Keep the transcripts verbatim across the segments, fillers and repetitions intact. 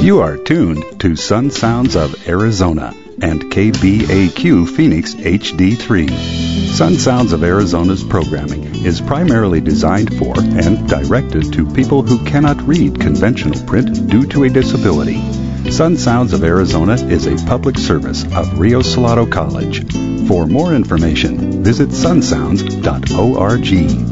You are tuned to Sun Sounds of Arizona and K B A Q Phoenix H D three. Sun Sounds of Arizona's programming is primarily designed for and directed to people who cannot read conventional print due to a disability. Sun Sounds of Arizona is a public service of Rio Salado College. For more information, visit sun sounds dot org.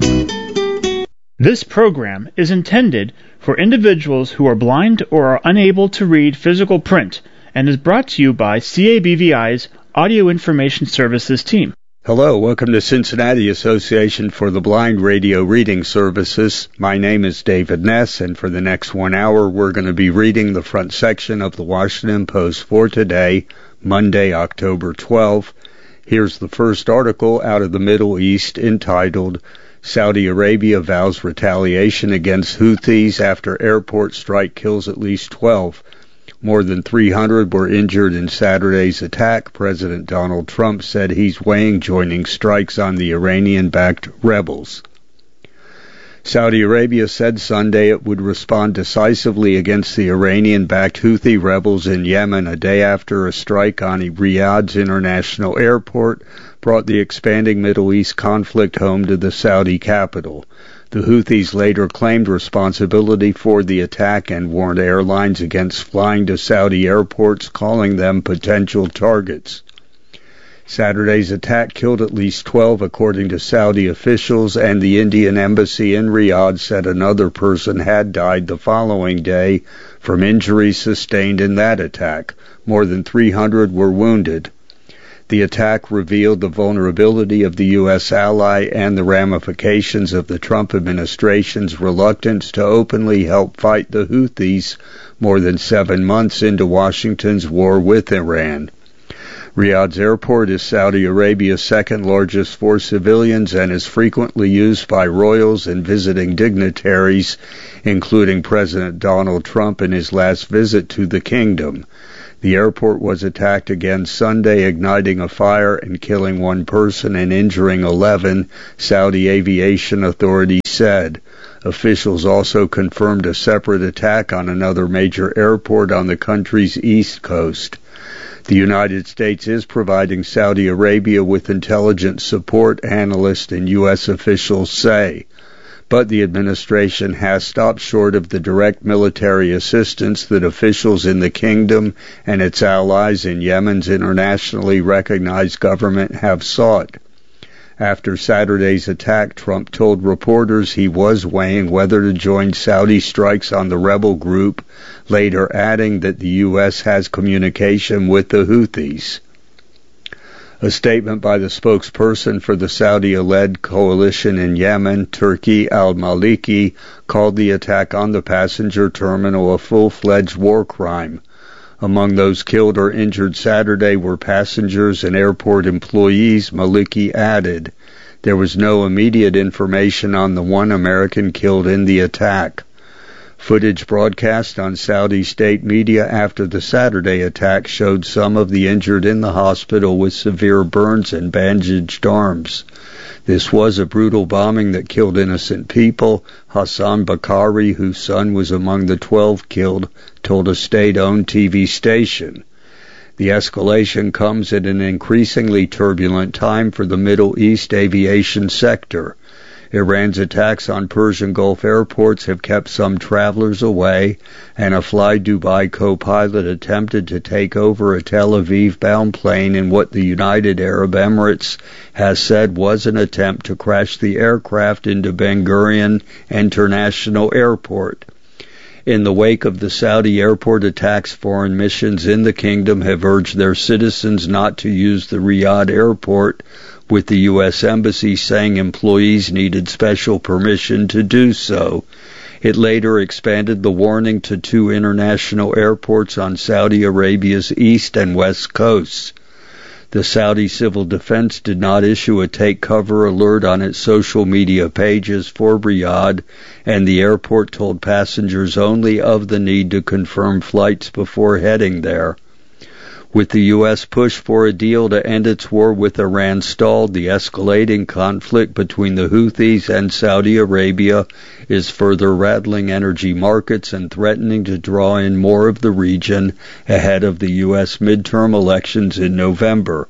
This program is intended for individuals who are blind or are unable to read physical print and is brought to you by C A B V I's Audio Information Services team. Hello, welcome to Cincinnati Association for the Blind Radio Reading Services. My name is David Ness, and for the next one hour we're going to be reading the front section of the Washington Post for today, Monday, October twelfth. Here's the first article out of the Middle East entitled, Saudi Arabia vows retaliation against Houthis after airport strike kills at least twelve. More than three hundred were injured in Saturday's attack. President Donald Trump said he's weighing joining strikes on the Iranian-backed rebels. Saudi Arabia said Sunday it would respond decisively against the Iranian-backed Houthi rebels in Yemen a day after a strike on Riyadh's international airport brought the expanding Middle East conflict home to the Saudi capital. The Houthis later claimed responsibility for the attack and warned airlines against flying to Saudi airports, calling them potential targets. Saturday's attack killed at least twelve, according to Saudi officials, and the Indian embassy in Riyadh said another person had died the following day from injuries sustained in that attack. More than three hundred were wounded. The attack revealed the vulnerability of the U S ally and the ramifications of the Trump administration's reluctance to openly help fight the Houthis more than seven months into Washington's war with Iran. Riyadh's airport is Saudi Arabia's second largest for civilians and is frequently used by royals and visiting dignitaries, including President Donald Trump in his last visit to the kingdom. The airport was attacked again Sunday, igniting a fire and killing one person and injuring eleven, Saudi aviation authorities said. Officials also confirmed a separate attack on another major airport on the country's east coast. The United States is providing Saudi Arabia with intelligence support, analysts and U S officials say. But the administration has stopped short of the direct military assistance that officials in the kingdom and its allies in Yemen's internationally recognized government have sought. After Saturday's attack, Trump told reporters he was weighing whether to join Saudi strikes on the rebel group, later adding that the U S has communication with the Houthis. A statement by the spokesperson for the Saudi-led coalition in Yemen, Turki al-Maliki, called the attack on the passenger terminal a full-fledged war crime. Among those killed or injured Saturday were passengers and airport employees, Maliki added. There was no immediate information on the one American killed in the attack. Footage broadcast on Saudi state media after the Saturday attack showed some of the injured in the hospital with severe burns and bandaged arms. This was a brutal bombing that killed innocent people. Hassan Bakari, whose son was among the twelve killed, told a state-owned T V station. The escalation comes at an increasingly turbulent time for the Middle East aviation sector. Iran's attacks on Persian Gulf airports have kept some travelers away, and a Fly Dubai co-pilot attempted to take over a Tel Aviv-bound plane in what the United Arab Emirates has said was an attempt to crash the aircraft into Ben Gurion International Airport. In the wake of the Saudi airport attacks, foreign missions in the kingdom have urged their citizens not to use the Riyadh airport, with the U S Embassy saying employees needed special permission to do so. It later expanded the warning to two international airports on Saudi Arabia's east and west coasts. The Saudi Civil Defense did not issue a take-cover alert on its social media pages for Riyadh, and the airport told passengers only of the need to confirm flights before heading there. With the U S push for a deal to end its war with Iran stalled, the escalating conflict between the Houthis and Saudi Arabia is further rattling energy markets and threatening to draw in more of the region ahead of the U S midterm elections in November.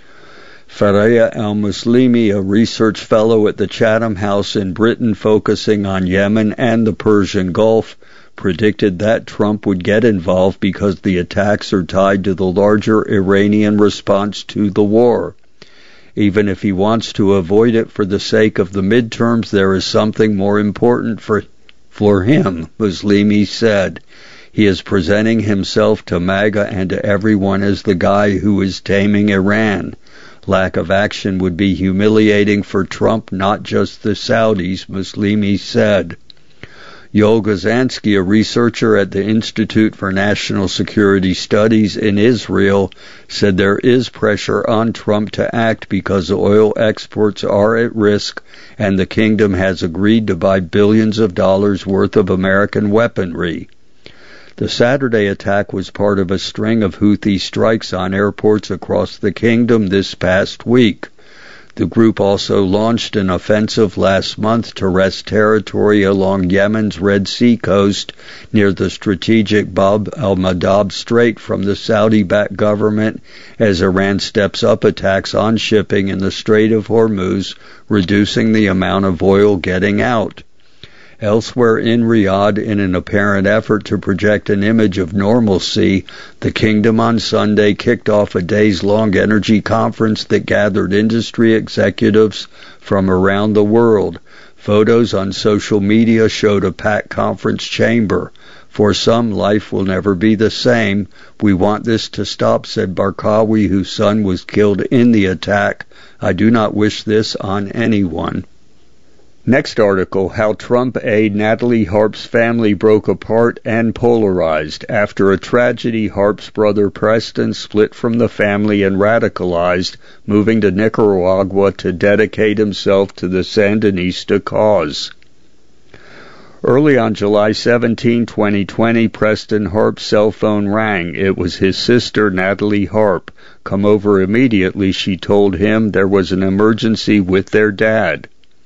Fareeha Al-Muslimi, a research fellow at the Chatham House in Britain focusing on Yemen and the Persian Gulf, predicted that Trump would get involved because the attacks are tied to the larger Iranian response to the war. Even if he wants to avoid it for the sake of the midterms, there is something more important for, for him, Muslimi said. He is presenting himself to MAGA and to everyone as the guy who is taming Iran. Lack of action would be humiliating for Trump, not just the Saudis, Muslimi said. Yoel Gazansky, a researcher at the Institute for National Security Studies in Israel, said there is pressure on Trump to act because oil exports are at risk and the kingdom has agreed to buy billions of dollars worth of American weaponry. The Saturday attack was part of a string of Houthi strikes on airports across the kingdom this past week. The group also launched an offensive last month to wrest territory along Yemen's Red Sea coast near the strategic Bab al-Mandab Strait from the Saudi-backed government as Iran steps up attacks on shipping in the Strait of Hormuz, reducing the amount of oil getting out. Elsewhere in Riyadh, in an apparent effort to project an image of normalcy, the kingdom on Sunday kicked off a days-long energy conference that gathered industry executives from around the world. Photos on social media showed a packed conference chamber. For some, life will never be the same. We want this to stop, said Barkawi, whose son was killed in the attack. I do not wish this on anyone. Next article, how Trump aide Natalie Harp's family broke apart and polarized. After a tragedy, Harp's brother Preston split from the family and radicalized, moving to Nicaragua to dedicate himself to the Sandinista cause. Early on July seventeenth, twenty twenty, Preston Harp's cell phone rang. It was his sister, Natalie Harp. Come over immediately, she told him. There was an emergency with their dad.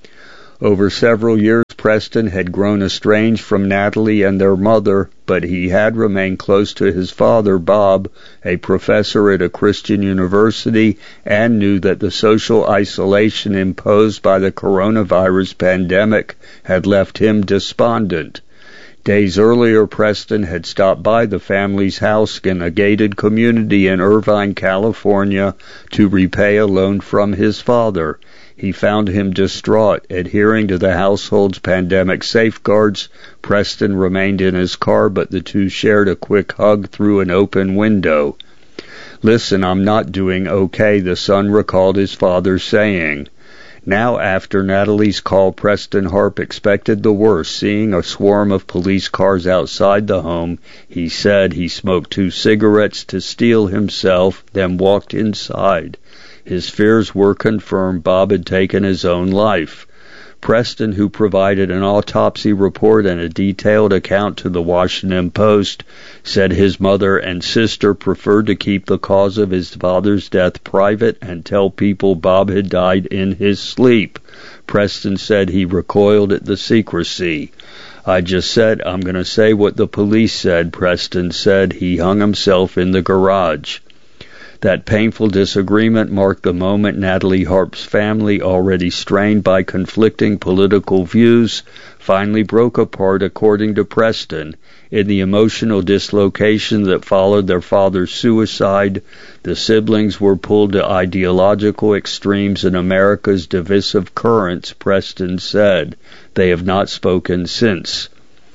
Over several years, Preston had grown estranged from Natalie and their mother, but he had remained close to his father, Bob, a professor at a Christian university, and knew that the social isolation imposed by the coronavirus pandemic had left him despondent. Days earlier, Preston had stopped by the family's house in a gated community in Irvine, California, to repay a loan from his father. He found him distraught. Adhering to the household's pandemic safeguards, Preston remained in his car, but the two shared a quick hug through an open window. Listen, I'm not doing okay, the son recalled his father saying. Now, after Natalie's call, Preston Harp expected the worst. Seeing a swarm of police cars outside the home, he said he smoked two cigarettes to steel himself, then walked inside. His fears were confirmed. Bob had taken his own life. Preston, who provided an autopsy report and a detailed account to the Washington Post, said his mother and sister preferred to keep the cause of his father's death private and tell people Bob had died in his sleep. Preston said he recoiled at the secrecy. I just said, I'm going to say what the police said, Preston said. He hung himself in the garage. That painful disagreement marked the moment Natalie Harp's family, already strained by conflicting political views, finally broke apart, according to Preston. In the emotional dislocation that followed their father's suicide, the siblings were pulled to ideological extremes in America's divisive currents, Preston said. They have not spoken since.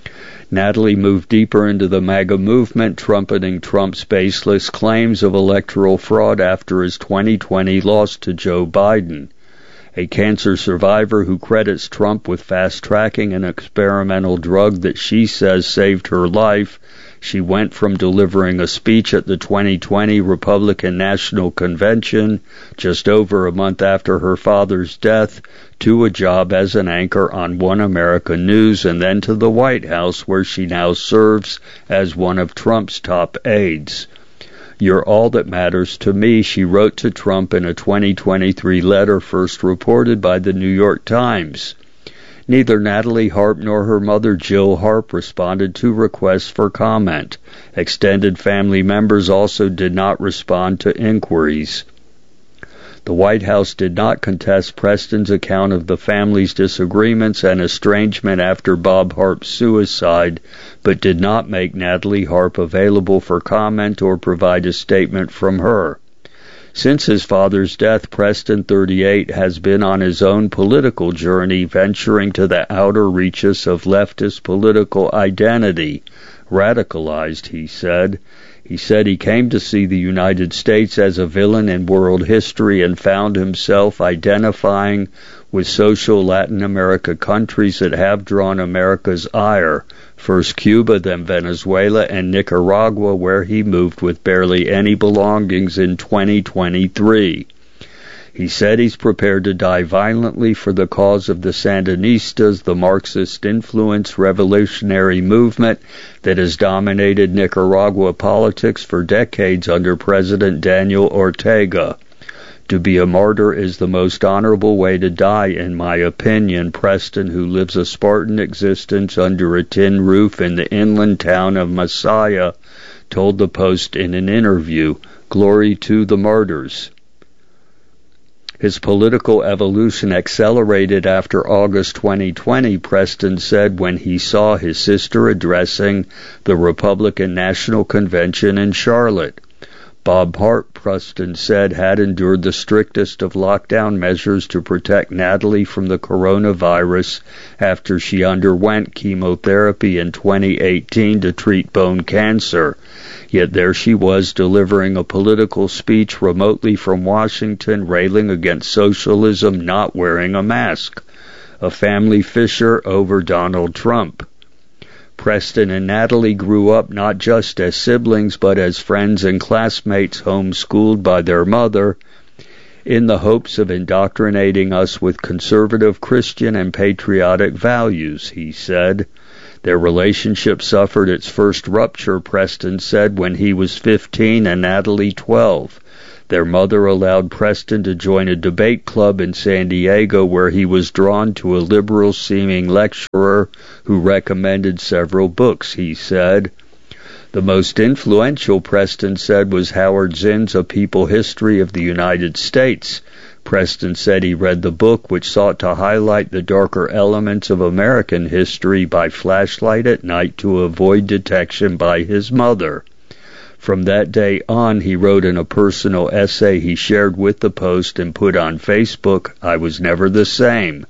Natalie moved deeper into the MAGA movement, trumpeting Trump's baseless claims of electoral fraud after his twenty twenty loss to Joe Biden. A cancer survivor who credits Trump with fast-tracking an experimental drug that she says saved her life, she went from delivering a speech at the twenty twenty Republican National Convention just over a month after her father's death to a job as an anchor on One America News and then to the White House, where she now serves as one of Trump's top aides. "You're all that matters to me," she wrote to Trump in a twenty twenty-three letter first reported by the New York Times. Neither Natalie Harp nor her mother Jill Harp responded to requests for comment. Extended family members also did not respond to inquiries. The White House did not contest Preston's account of the family's disagreements and estrangement after Bob Harp's suicide, but did not make Natalie Harp available for comment or provide a statement from her. Since his father's death, Preston, thirty-eight, has been on his own political journey, venturing to the outer reaches of leftist political identity. Radicalized, he said. He said he came to see the United States as a villain in world history and found himself identifying with social Latin America countries that have drawn America's ire, first Cuba, then Venezuela, and Nicaragua, where he moved with barely any belongings in twenty twenty-three. He said he's prepared to die violently for the cause of the Sandinistas, the Marxist-influenced revolutionary movement that has dominated Nicaragua politics for decades under President Daniel Ortega. To be a martyr is the most honorable way to die, in my opinion, Preston, who lives a Spartan existence under a tin roof in the inland town of Masaya, told the Post in an interview. Glory to the martyrs. His political evolution accelerated after August twenty twenty, Preston said when he saw his sister addressing the Republican National Convention in Charlotte. Bob Harp, Preston said, had endured the strictest of lockdown measures to protect Natalie from the coronavirus after she underwent chemotherapy in twenty eighteen to treat bone cancer. Yet there she was delivering a political speech remotely from Washington, railing against socialism, not wearing a mask. A family fissure over Donald Trump. Preston and Natalie grew up not just as siblings, but as friends and classmates homeschooled by their mother, in the hopes of indoctrinating us with conservative Christian and patriotic values, he said. Their relationship suffered its first rupture, Preston said, when he was fifteen and Natalie twelve. Their mother allowed Preston to join a debate club in San Diego where he was drawn to a liberal-seeming lecturer who recommended several books, he said. The most influential, Preston said, was Howard Zinn's A People History of the United States. Preston said he read the book, which sought to highlight the darker elements of American history by flashlight at night to avoid detection by his mother. From that day on, he wrote in a personal essay he shared with the Post and put on Facebook, "I was never the same."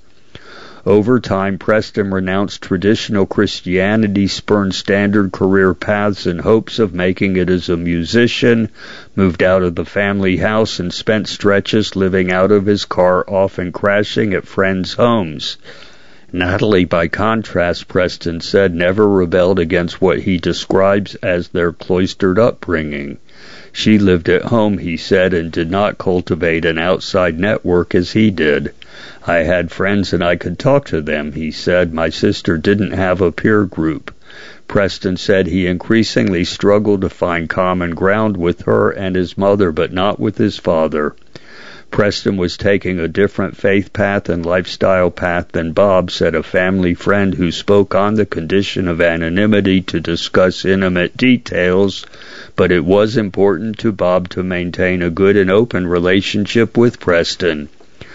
Over time, Preston renounced traditional Christianity, spurned standard career paths in hopes of making it as a musician, moved out of the family house, and spent stretches living out of his car, often crashing at friends' homes. Natalie, by contrast, Preston said, never rebelled against what he describes as their cloistered upbringing. She lived at home, he said, and did not cultivate an outside network as he did. I had friends and I could talk to them, he said. My sister didn't have a peer group. Preston said he increasingly struggled to find common ground with her and his mother, but not with his father. Preston was taking a different faith path and lifestyle path than Bob, said a family friend who spoke on the condition of anonymity to discuss intimate details, but it was important to Bob to maintain a good and open relationship with Preston.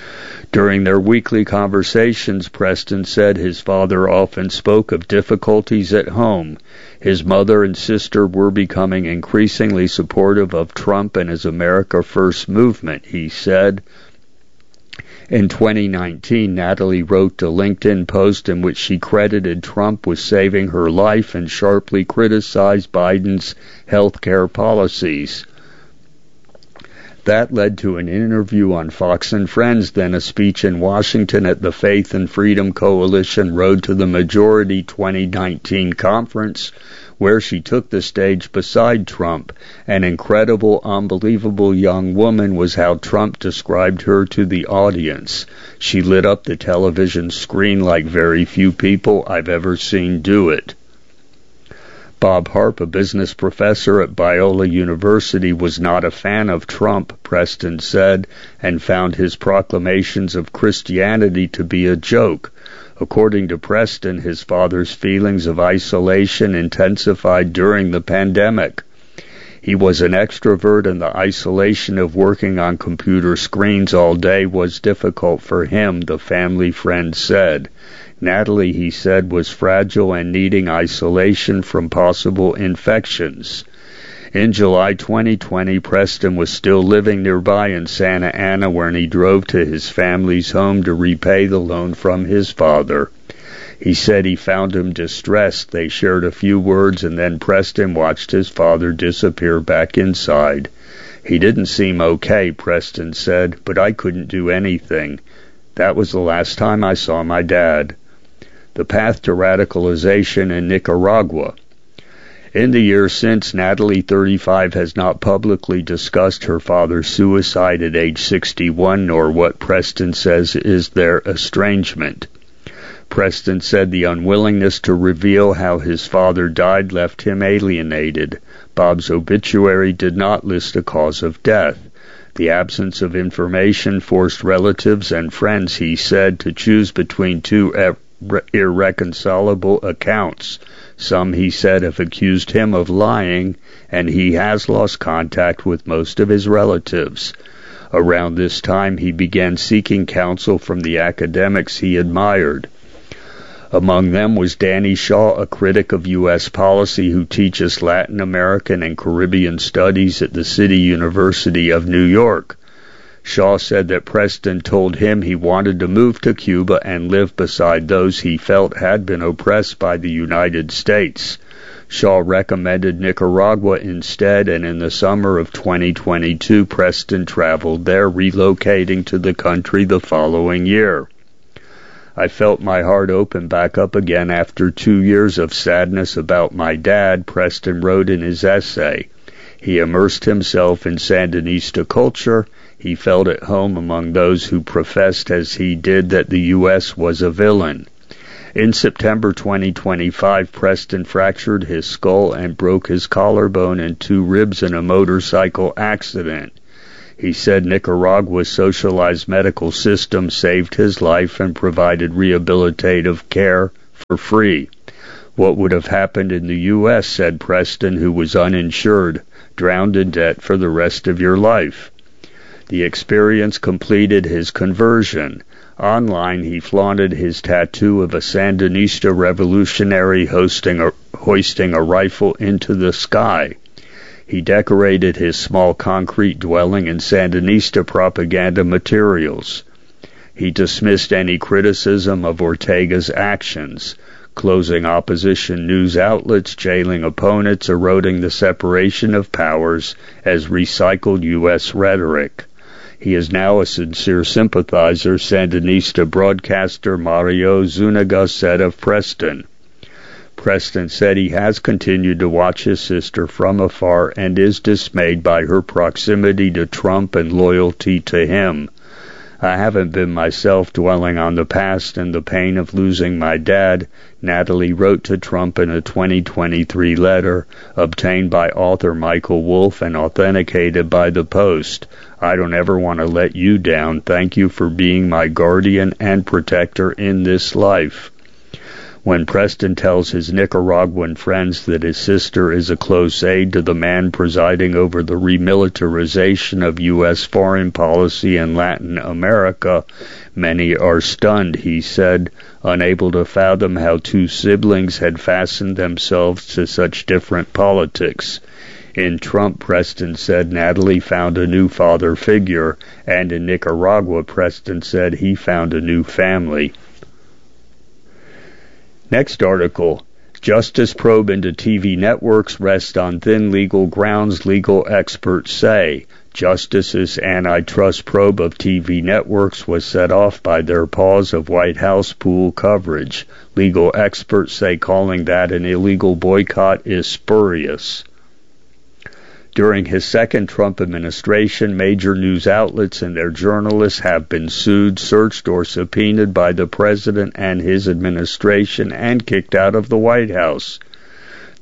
During their weekly conversations, Preston said his father often spoke of difficulties at home. His mother and sister were becoming increasingly supportive of Trump and his America First movement, he said. In twenty nineteen, Natalie wrote a LinkedIn post in which she credited Trump with saving her life and sharply criticized Biden's health care policies. That led to an interview on Fox and Friends, then a speech in Washington at the Faith and Freedom Coalition Road to the Majority twenty nineteen conference, where she took the stage beside Trump. An incredible, unbelievable young woman was how Trump described her to the audience. She lit up the television screen like very few people I've ever seen do it. Bob Harp, a business professor at Biola University, was not a fan of Trump, Preston said, and found his proclamations of Christianity to be a joke. According to Preston, his father's feelings of isolation intensified during the pandemic. He was an extrovert, and the isolation of working on computer screens all day was difficult for him, the family friend said. Natalie, he said, was fragile and needing isolation from possible infections. In July twenty twenty, Preston was still living nearby in Santa Ana when he drove to his family's home to repay the loan from his father. He said he found him distressed. They shared a few words, and then Preston watched his father disappear back inside. He didn't seem okay, Preston said, but I couldn't do anything. That was the last time I saw my dad. The path to radicalization in Nicaragua. In the years since, Natalie, thirty-five, has not publicly discussed her father's suicide at age sixty-one, nor what Preston says is their estrangement. Preston said the unwillingness to reveal how his father died left him alienated. Bob's obituary did not list a cause of death. The absence of information forced relatives and friends, he said, to choose between two irreconcilable accounts. Some, he said, have accused him of lying, and he has lost contact with most of his relatives. Around this time, he began seeking counsel from the academics he admired. Among them was Danny Shaw, a critic of U S policy who teaches Latin American and Caribbean studies at the City University of New York. Shaw said that Preston told him he wanted to move to Cuba and live beside those he felt had been oppressed by the United States. Shaw recommended Nicaragua instead, and in the summer of twenty twenty-two, Preston traveled there, relocating to the country the following year. I felt my heart open back up again after two years of sadness about my dad, Preston wrote in his essay. He immersed himself in Sandinista culture. He felt at home among those who professed as he did that the U S was a villain. In September twenty twenty-five, Preston fractured his skull and broke his collarbone and two ribs in a motorcycle accident. He said Nicaragua's socialized medical system saved his life and provided rehabilitative care for free. What would have happened in the U S, said Preston, who was uninsured, drowned in debt for the rest of your life. The experience completed his conversion. Online, he flaunted his tattoo of a Sandinista revolutionary hosting a, hoisting a rifle into the sky. He decorated his small concrete dwelling in Sandinista propaganda materials. He dismissed any criticism of Ortega's actions, closing opposition news outlets, jailing opponents, eroding the separation of powers as recycled U S rhetoric. He is now a sincere sympathizer, Sandinista broadcaster Mario Zuniga said of Preston. Preston said he has continued to watch his sister from afar and is dismayed by her proximity to Trump and loyalty to him. I haven't been myself dwelling on the past and the pain of losing my dad, Natalie wrote to Trump in a twenty twenty-three letter obtained by author Michael Wolff and authenticated by the Post. I don't ever want to let you down. Thank you for being my guardian and protector in this life. When Preston tells his Nicaraguan friends that his sister is a close aide to the man presiding over the remilitarization of U S foreign policy in Latin America, many are stunned, he said, unable to fathom how two siblings had fastened themselves to such different politics. In Trump, Preston said Natalie found a new father figure, and in Nicaragua, Preston said he found a new family. Next article, Justice probe into T V networks rests on thin legal grounds, legal experts say. Justice's antitrust probe of T V networks was set off by their pause of White House pool coverage. Legal experts say calling that an illegal boycott is spurious. During his second Trump administration, major news outlets and their journalists have been sued, searched, or subpoenaed by the president and his administration and kicked out of the White House.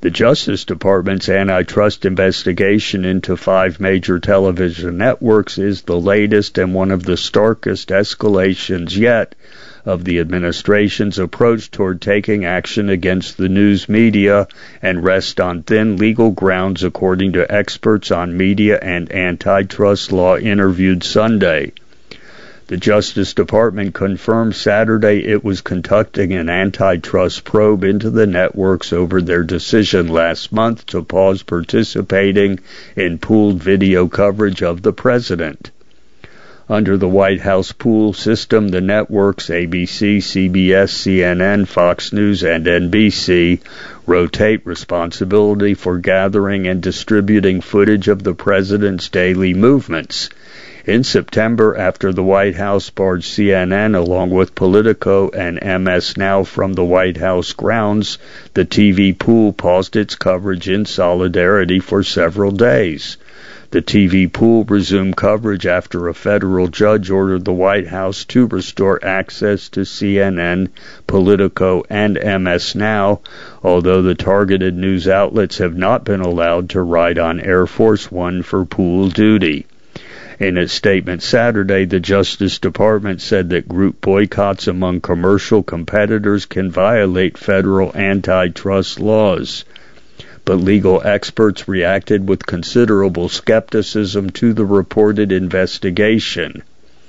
The Justice Department's antitrust investigation into five major television networks is the latest and one of the starkest escalations yet of the administration's approach toward taking action against the news media and rest on thin legal grounds, according to experts on media and antitrust law interviewed Sunday. The Justice Department confirmed Saturday it was conducting an antitrust probe into the networks over their decision last month to pause participating in pooled video coverage of the president. Under the White House pool system, the networks A B C, C B S, C N N, Fox News, and N B C rotate responsibility for gathering and distributing footage of the president's daily movements. In September, after the White House barred C N N along with Politico and M S Now from the White House grounds, the T V pool paused its coverage in solidarity for several days. The T V pool resumed coverage after a federal judge ordered the White House to restore access to C N N, Politico, and M S Now, although the targeted news outlets have not been allowed to ride on Air Force One for pool duty. In its statement Saturday, the Justice Department said that group boycotts among commercial competitors can violate federal antitrust laws. But legal experts reacted with considerable skepticism to the reported investigation.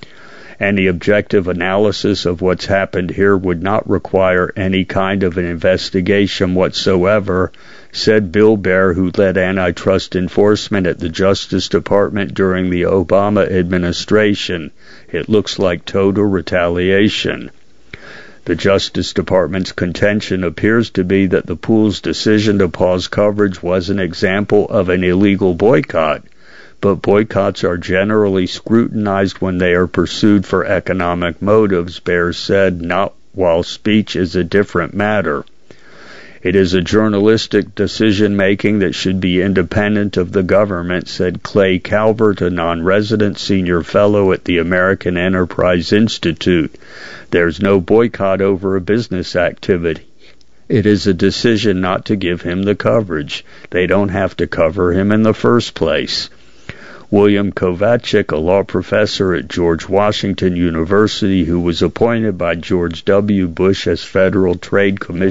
Any objective analysis of what's happened here would not require any kind of an investigation whatsoever, said Bill Baer, who led antitrust enforcement at the Justice Department during the Obama administration. It looks like total retaliation. The Justice Department's contention appears to be that the pool's decision to pause coverage was an example of an illegal boycott, but boycotts are generally scrutinized when they are pursued for economic motives, Baer said, not while speech is a different matter. It is a journalistic decision-making that should be independent of the government, said Clay Calvert, a non-resident senior fellow at the American Enterprise Institute. There's no boycott over a business activity. It is a decision not to give him the coverage. They don't have to cover him in the first place. William Kovacic, a law professor at George Washington University who was appointed by George W. Bush as Federal Trade Commission